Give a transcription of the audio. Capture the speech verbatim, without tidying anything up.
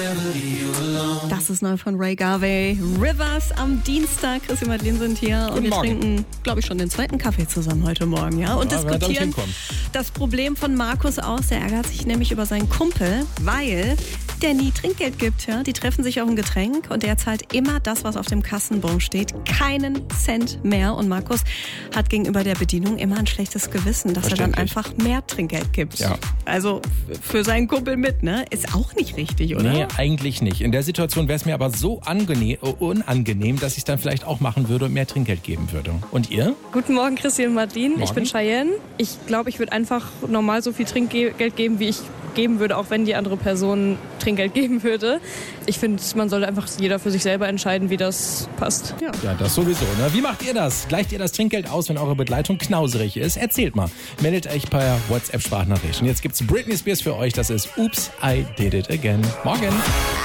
Das ist neu von Ray Garvey. Rivers am Dienstag. Chris und Madeleine sind hier Guten und wir Morgen. trinken, glaube ich, schon den zweiten Kaffee zusammen heute Morgen. Ja? Und Ja, wer damit diskutieren hinkommt. das Problem von Markus aus. Der ärgert sich nämlich über seinen Kumpel, weil der nie Trinkgeld gibt. Ja? Die treffen sich auf ein Getränk und der zahlt immer das, was auf dem Kassenbon steht. Keinen Cent mehr. Und Markus hat gegenüber der Bedienung immer ein schlechtes Gewissen, dass er dann Verständlich. einfach mehr Trinkgeld gibt. Ja. Also für seinen Kumpel mit, ne? Ist auch nicht richtig, oder? Nee, eigentlich nicht. In der Situation wäre es mir aber so angene- unangenehm, dass ich es dann vielleicht auch machen würde und mehr Trinkgeld geben würde. Und ihr? Guten Morgen, Christi und Madeleine. Ich Morgen. bin Cheyenne. Ich glaube, ich würde einfach normal so viel Trinkgeld geben, wie ich geben würde, auch wenn die andere Person Trinkgeld geben würde. Ich finde, man sollte einfach jeder für sich selber entscheiden, wie das passt. Ja. Ja, das sowieso. Ne? Wie macht ihr das? Gleicht ihr das Trinkgeld aus, wenn eure Begleitung knauserig ist? Erzählt mal. Meldet euch per WhatsApp-Sprachnachrichten. Jetzt gibt's Britney Spears für euch. Das ist Oops, I Did It Again. Morgen.